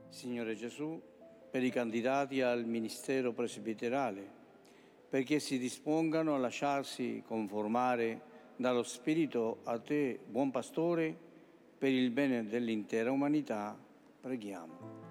Signore Gesù, per i candidati al ministero presbiterale, perché si dispongano a lasciarsi conformare dallo Spirito a Te, buon Pastore, per il bene dell'intera umanità, preghiamo.